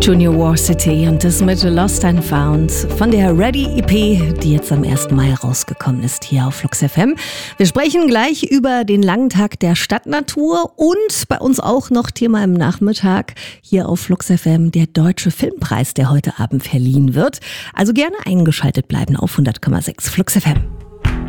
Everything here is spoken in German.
Junior War City und das mit Lost and Found von der Ready EP, die jetzt am 1. Mai rausgekommen ist hier auf Flux FM. Wir sprechen gleich über den langen Tag der Stadtnatur und bei uns auch noch Thema im Nachmittag hier auf Flux FM, der Deutsche Filmpreis, der heute Abend verliehen wird. Also gerne eingeschaltet bleiben auf 100,6 Flux FM.